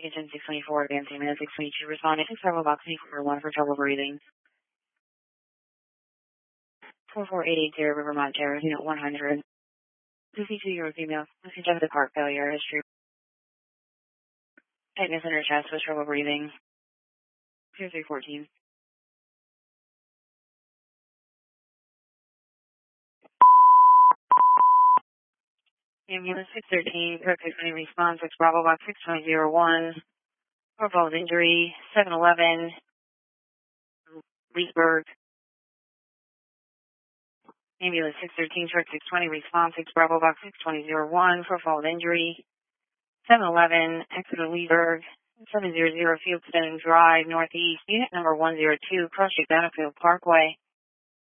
Agent 624, advancing minute 622, responding to several box 1 for trouble breathing. 44880 Rivermont Terrace, Unit 100. 52-year-old female with congestive heart failure history. Tightness in her chest with trouble breathing. 0314. Ambulance 613, Kirk 620 response, 6 Bravo Box 6201. Profile of injury, 711, Leesburg. Ambulance 613, Kirk 620 response, 6 Bravo Box 6201. Profile of injury, 711, Exeter Leesburg. 700 Fieldstone Drive, Northeast, Unit number 102, Cross Street, Battlefield Parkway.